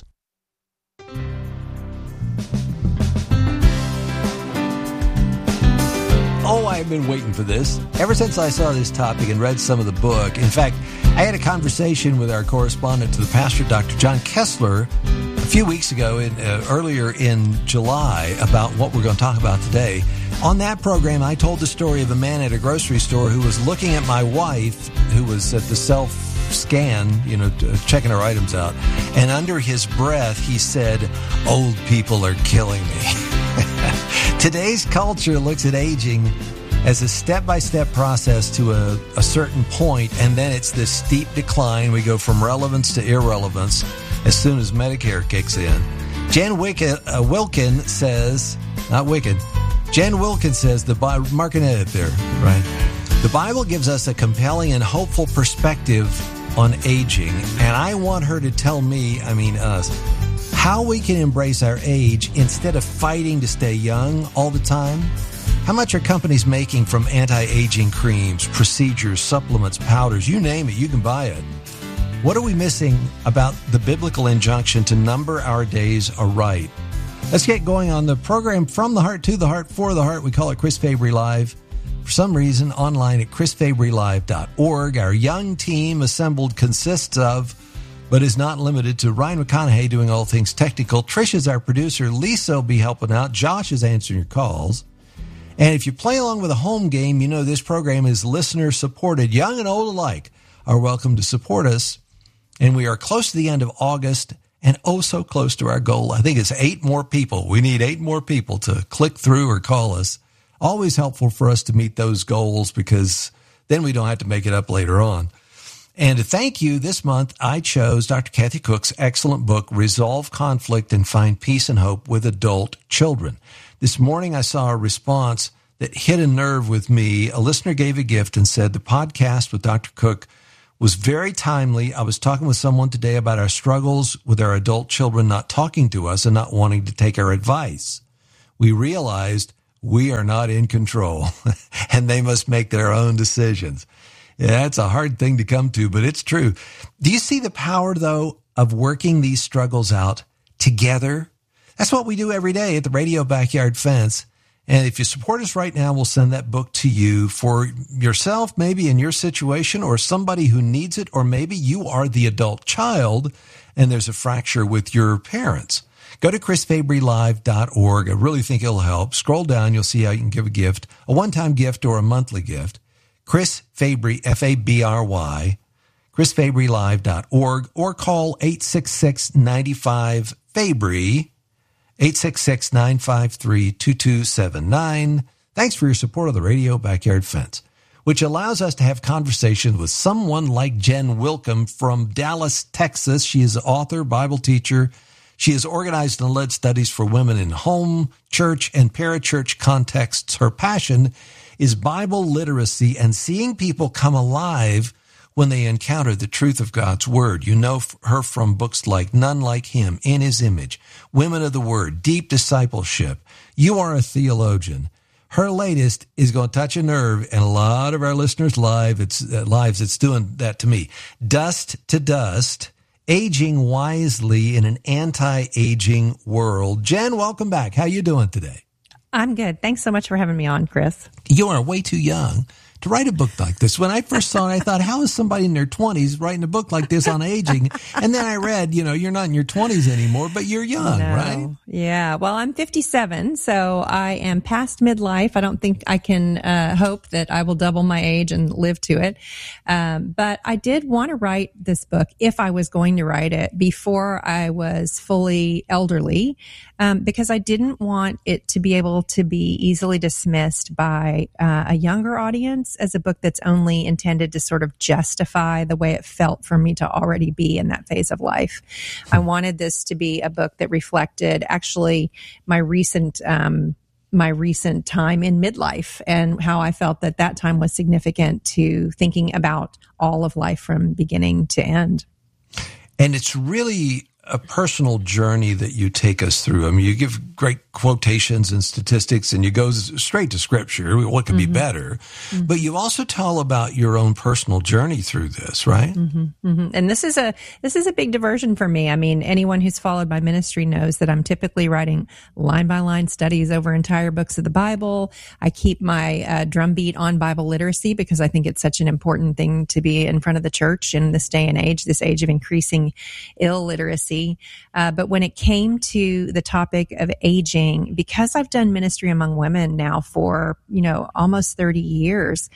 Oh, I've been waiting for this. Ever since I saw this topic and read some of the book. In fact, I had a conversation with our correspondent to the pastor, Dr. John Kessler, a few weeks ago, earlier in July, about what we're going to talk about today. On that program, I told the story of a man at a grocery store who was looking at my wife, who was at the self-scan, checking her items out. And under his breath, he said, "Old people are killing me." Today's culture looks at aging as a step-by-step process to a certain point, and then it's this steep decline. We go from relevance to irrelevance as soon as Medicare kicks in. Jen Wilkin says, Jen Wilkin says, mark an edit there, right? The Bible gives us a compelling and hopeful perspective on aging, and I want her to tell me, us, how we can embrace our age instead of fighting to stay young all the time. How much are companies making from anti-aging creams, procedures, supplements, powders, you name it, you can buy it. What are we missing about the biblical injunction to number our days aright? Let's get going on the program From the Heart to the Heart for the Heart. We call it Chris Fabry Live. For some reason, online at chrisfabrylive.org. Our young team assembled consists of but is not limited to Ryan McConaughey doing all things technical. Trisha's our producer. Lisa will be helping out. Josh is answering your calls. And if you play along with a home game, you know this program is listener supported. Young and old alike are welcome to support us. And we are close to the end of August and oh so close to our goal. I think it's 8 more people. We need 8 more people to click through or call us. Always helpful for us to meet those goals because then we don't have to make it up later on. And to thank you, this month I chose Dr. Kathy Cook's excellent book, Resolve Conflict and Find Peace and Hope with Adult Children. This morning I saw a response that hit a nerve with me. A listener gave a gift and said the podcast with Dr. Cook was very timely. I was talking with someone today about our struggles with our adult children not talking to us and not wanting to take our advice. We realized we are not in control and they must make their own decisions. Yeah, that's a hard thing to come to, but it's true. Do you see the power, though, of working these struggles out together? That's what we do every day at the Radio Backyard Fence. And if you support us right now, we'll send that book to you for yourself, maybe in your situation, or somebody who needs it, or maybe you are the adult child and there's a fracture with your parents. Go to chrisfabrilive.org. I really think it'll help. Scroll down. You'll see how you can give a gift, a one-time gift or a monthly gift. Chris Fabry, F-A-B-R-Y, chrisfabrilive.org, or call 866-95-FABRY, 866-953-2279. Thanks for your support of the Radio Backyard Fence, which allows us to have conversations with someone like Jen Wilkham from Dallas, Texas. She is an author, Bible teacher. She has organized and led studies for women in home, church, and parachurch contexts. Her passion is Bible literacy and seeing people come alive when they encounter the truth of God's Word. You know her from books like None Like Him, In His Image, Women of the Word, Deep Discipleship. You Are a Theologian. Her latest is going to touch a nerve in a lot of our listeners' lives. It's doing that to me. Dust to Dust, Aging Wisely in an Anti-Aging World. Jen, welcome back. How you doing today? I'm good. Thanks so much for having me on, Chris. You are way too young to write a book like this. When I first saw it, I thought, how is somebody in their 20s writing a book like this on aging? And then I read, you're not in your 20s anymore, but you're young, right? Yeah. Well, I'm 57, so I am past midlife. I don't think I can hope that I will double my age and live to it. But I did want to write this book, if I was going to write it, before I was fully elderly, because I didn't want it to be able to be easily dismissed by a younger audience as a book that's only intended to sort of justify the way it felt for me to already be in that phase of life. I wanted this to be a book that reflected actually my recent time in midlife and how I felt that time was significant to thinking about all of life from beginning to end. And it's really a personal journey that you take us through. I mean, you give great quotations and statistics and you go straight to scripture. What could be better? Mm-hmm. But you also tell about your own personal journey through this, right? Mm-hmm. Mm-hmm. And this is a big diversion for me. I mean, anyone who's followed my ministry knows that I'm typically writing line by line studies over entire books of the Bible. I keep my drumbeat on Bible literacy because I think it's such an important thing to be in front of the church in this day and age, this age of increasing illiteracy. But when it came to the topic of aging, because I've done ministry among women now for, almost 30 years,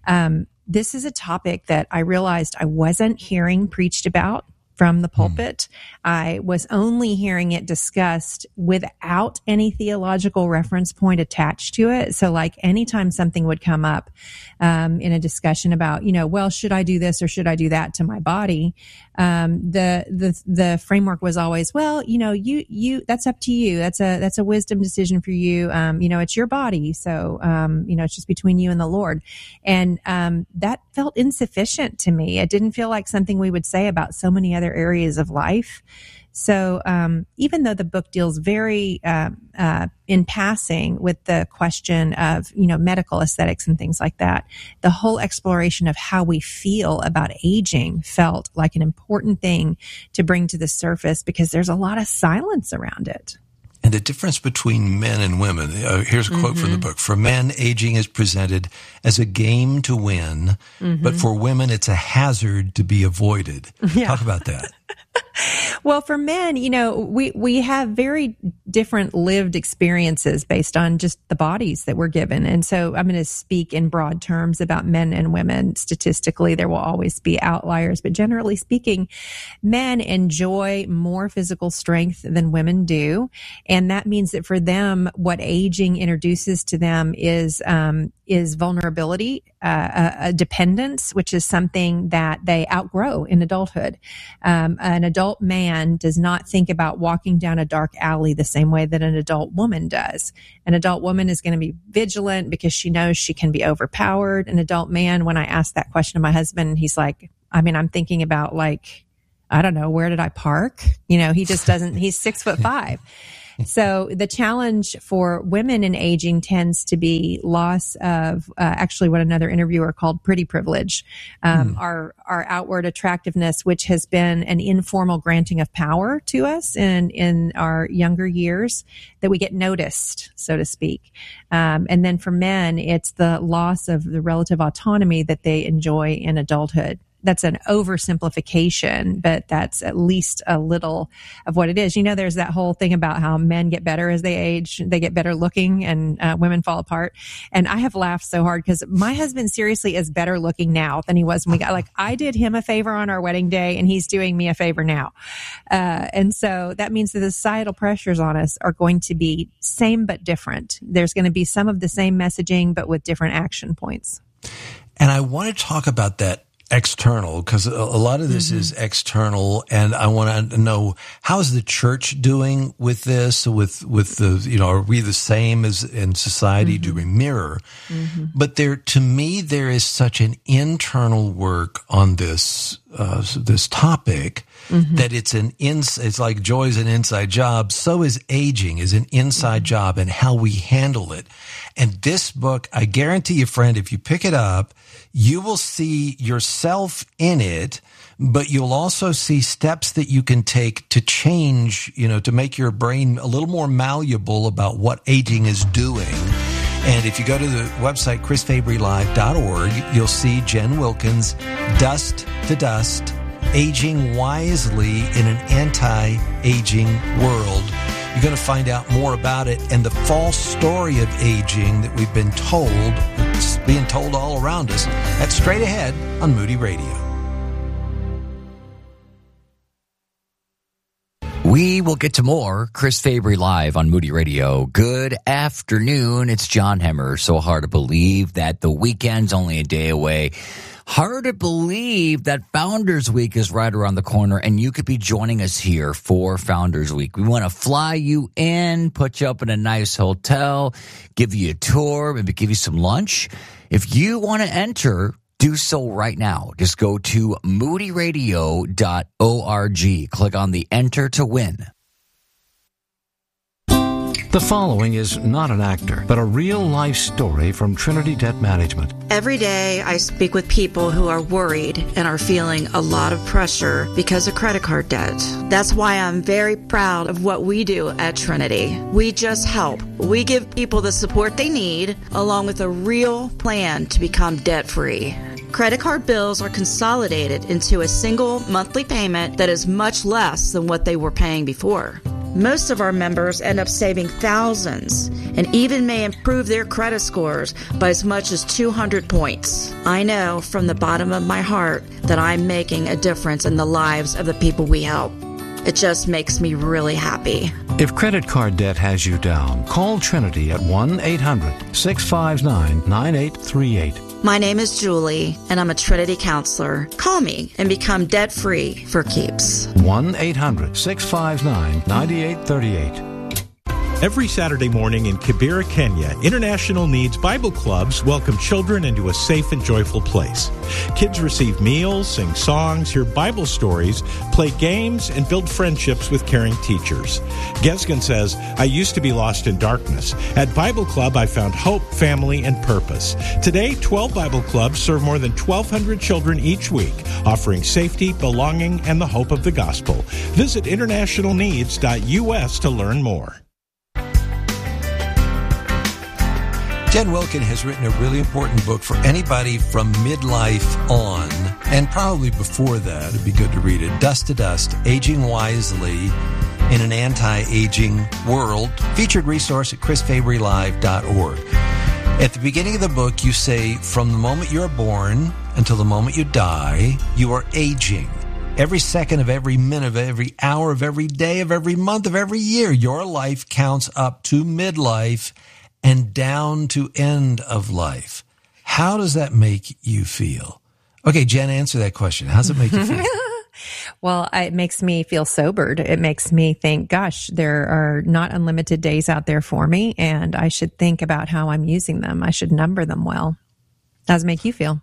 this is a topic that I realized I wasn't hearing preached about from the pulpit. I was only hearing it discussed without any theological reference point attached to it. So like anytime something would come up in a discussion about, should I do this or should I do that to my body? The framework was always, you that's up to you. That's a wisdom decision for you. It's your body. So, it's just between you and the Lord. And that felt insufficient to me. It didn't feel like something we would say about so many other areas of life. So even though the book deals very in passing with the question of, medical aesthetics and things like that, the whole exploration of how we feel about aging felt like an important thing to bring to the surface because there's a lot of silence around it. And the difference between men and women. Here's a quote from the book. For men, aging is presented as a game to win, but for women, it's a hazard to be avoided. Yeah. Talk about that. Well, for men, we have very different lived experiences based on just the bodies that we're given. And so I'm going to speak in broad terms about men and women. Statistically, there will always be outliers, but generally speaking, men enjoy more physical strength than women do. And that means that for them, what aging introduces to them is vulnerability, a dependence, which is something that they outgrow in adulthood. An adult man does not think about walking down a dark alley the same way that an adult woman does. An adult woman is going to be vigilant because she knows she can be overpowered. An adult man, when I ask that question to my husband, he's like, I'm thinking about I don't know, where did I park? He just doesn't, he's 6'5". So the challenge for women in aging tends to be loss of actually what another interviewer called pretty privilege, our outward attractiveness, which has been an informal granting of power to us in our younger years, that we get noticed, so to speak. And then for men, it's the loss of the relative autonomy that they enjoy in adulthood. That's an oversimplification, but that's at least a little of what it is. There's that whole thing about how men get better as they age, they get better looking, and women fall apart. And I have laughed so hard because my husband seriously is better looking now than he was when we got, I did him a favor on our wedding day and he's doing me a favor now. And so that means that the societal pressures on us are going to be same but different. There's going to be some of the same messaging, but with different action points. And I want to talk about that external, because a lot of this is external, and I want to know, how is the church doing with this? With the, are we the same as in society? Do we mirror? But to me, there is such an internal work on this this topic that it's like joy's an inside job. So is aging is an inside job, and how we handle it. And this book, I guarantee you, friend, if you pick it up, you will see yourself in it, but you'll also see steps that you can take to change, to make your brain a little more malleable about what aging is doing. And if you go to the website, chrisfabrylive.org, you'll see Jen Wilkins' Dust to Dust, Aging Wisely in an Anti-Aging World. You're going to find out more about it and the false story of aging that we've been told, it's being told all around us. That's straight ahead on Moody Radio. We will get to more Chris Fabry Live on Moody Radio. Good afternoon. It's John Hemmer. So hard to believe that the weekend's only a day away. Hard to believe that Founders Week is right around the corner, and you could be joining us here for Founders Week. We want to fly you in, put you up in a nice hotel, give you a tour, maybe give you some lunch. If you want to enter, do so right now. Just go to moodyradio.org. Click on the Enter to Win. The following is not an actor, but a real-life story from Trinity Debt Management. Every day I speak with people who are worried and are feeling a lot of pressure because of credit card debt. That's why I'm very proud of what we do at Trinity. We just help. We give people the support they need, along with a real plan to become debt-free. Credit card bills are consolidated into a single monthly payment that is much less than what they were paying before. Most of our members end up saving thousands and even may improve their credit scores by as much as 200 points. I know from the bottom of my heart that I'm making a difference in the lives of the people we help. It just makes me really happy. If credit card debt has you down, call Trinity at 1-800-659-9838. My name is Julie, and I'm a Trinity counselor. Call me and become debt-free for keeps. 1-800-659-9838. Every Saturday morning in Kibera, Kenya, International Needs Bible Clubs welcome children into a safe and joyful place. Kids receive meals, sing songs, hear Bible stories, play games, and build friendships with caring teachers. Gesgen says, I used to be lost in darkness. At Bible Club, I found hope, family, and purpose. Today, 12 Bible Clubs serve more than 1,200 children each week, offering safety, belonging, and the hope of the gospel. Visit internationalneeds.us to learn more. Jen Wilkin has written a really important book for anybody from midlife on, and probably before that. It'd be good to read it. Dust to Dust, Aging Wisely in an Anti-Aging World. Featured resource at chrisfabrylive.org. At the beginning of the book, you say, from the moment you're born until the moment you die, you are aging. Every second of every minute of every hour of every day of every month of every year, your life counts up to midlife and down to end of life. How does that make you feel? Okay, Jen, answer that question. How does it make you feel? Well, it makes me feel sobered. It makes me think, gosh, there are not unlimited days out there for me, and I should think about how I'm using them. I should number them well. How does it make you feel?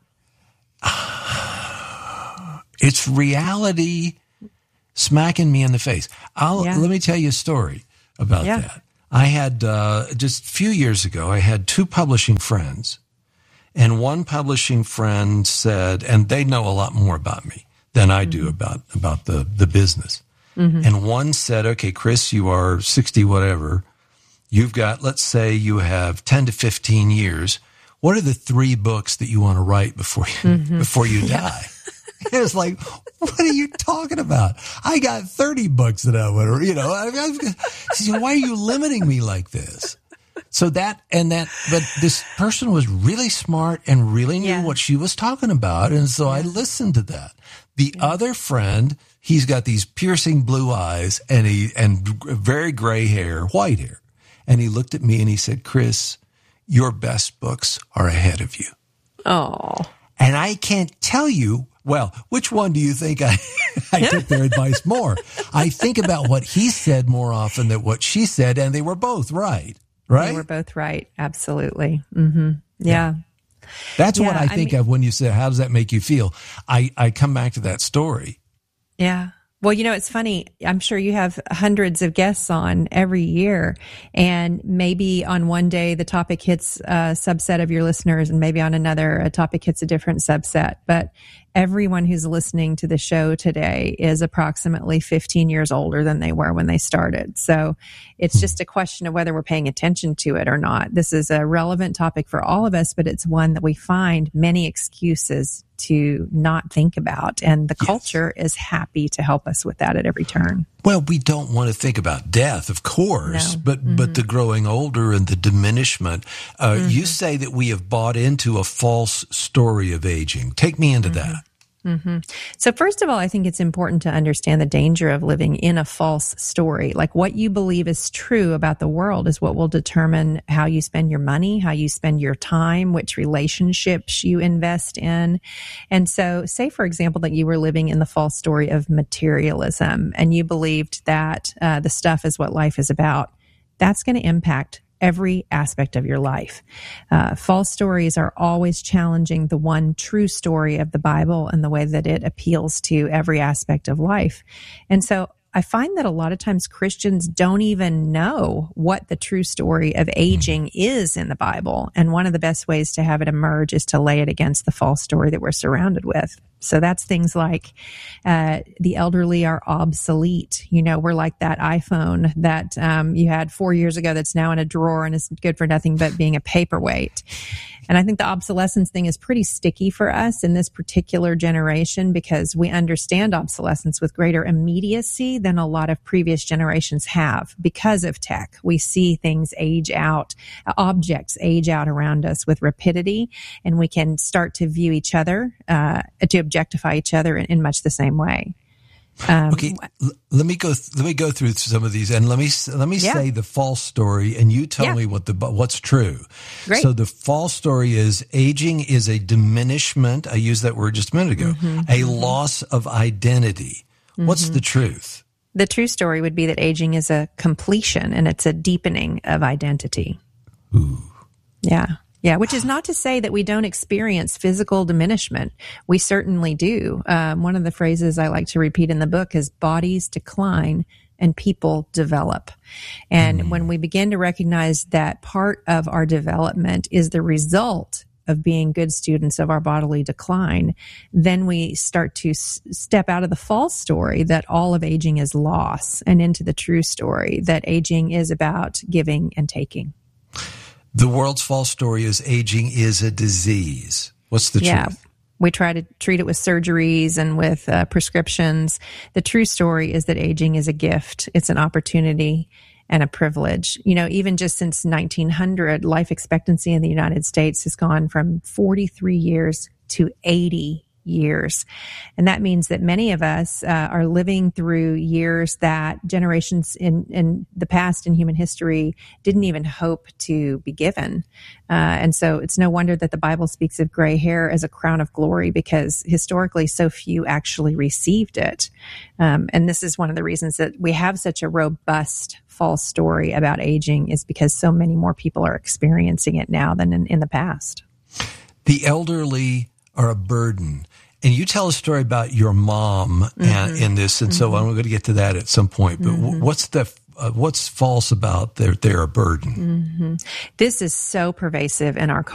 It's reality smacking me in the face. Let me tell you a story about that. I had, just a few years ago, I had two publishing friends, and one publishing friend said, and they know a lot more about me than I do about the business. Mm-hmm. And one said, okay, Chris, you are 60, whatever. You've got, let's say you have 10 to 15 years. What are the 3 books that you want to write before you die? It was like, what are you talking about? I got 30 books that I want to, why are you limiting me like this? So but this person was really smart and really knew what she was talking about. And so I listened to that. The other friend, he's got these piercing blue eyes and very gray hair, white hair. And he looked at me and he said, Chris, your best books are ahead of you. Oh. And I can't tell you, well, which one do you think I took their advice more? I think about what he said more often than what she said, and they were both right. Right? They were both right. Absolutely. Mm-hmm. Yeah. That's what I think of when you say, how does that make you feel? I come back to that story. Yeah. Well, it's funny. I'm sure you have hundreds of guests on every year, and maybe on one day the topic hits a subset of your listeners, and maybe on another a topic hits a different subset. But everyone who's listening to the show today is approximately 15 years older than they were when they started. So it's just a question of whether we're paying attention to it or not. This is a relevant topic for all of us, but it's one that we find many excuses to not think about. And the culture is happy to help us with that at every turn. Well, we don't want to think about death, of course, but the growing older and the diminishment. You say that we have bought into a false story of aging. Take me into that. Mm-hmm. So first of all, I think it's important to understand the danger of living in a false story. Like what you believe is true about the world is what will determine how you spend your money, how you spend your time, which relationships you invest in. And so say, for example, that you were living in the false story of materialism and you believed that the stuff is what life is about. That's going to impact every aspect of your life. False stories are always challenging the one true story of the Bible and the way that it appeals to every aspect of life. And so I find that a lot of times Christians don't even know what the true story of aging is in the Bible. And one of the best ways to have it emerge is to lay it against the false story that we're surrounded with. So that's things like the elderly are obsolete. We're like that iPhone that you had 4 years ago that's now in a drawer and is good for nothing but being a paperweight. And I think the obsolescence thing is pretty sticky for us in this particular generation because we understand obsolescence with greater immediacy than a lot of previous generations have because of tech. We see things age out, objects age out around us with rapidity, and we can start to view each other, to objectify each other in much the same way. Okay, let me go through some of these, and let me say the false story, and you tell me what's true. Great. So the false story is aging is a diminishment. I used that word just a minute ago. A loss of identity. What's the truth? The true story would be that aging is a completion, and it's a deepening of identity. Ooh. Yeah. Yeah, which is not to say that we don't experience physical diminishment. We certainly do. One of the phrases I like to repeat in the book is bodies decline and people develop. And when we begin to recognize that part of our development is the result of being good students of our bodily decline, then we start to step out of the false story that all of aging is loss and into the true story that aging is about giving and taking. The world's false story is aging is a disease. What's the truth? We try to treat it with surgeries and with prescriptions. The true story is that aging is a gift. It's an opportunity and a privilege. You know, even just since 1900, life expectancy in the United States has gone from 43 years to 80 years. And that means that many of us are living through years that generations in the past in human history didn't even hope to be given. And so it's no wonder that the Bible speaks of gray hair as a crown of glory, because historically so few actually received it. And this is one of the reasons that we have such a robust false story about aging, is because so many more people are experiencing it now than in the past. The elderly are a burden. And you tell a story about your mom in this, and so I'm going to get to that at some point. But what's false about they're a burden? This is so pervasive in our culture.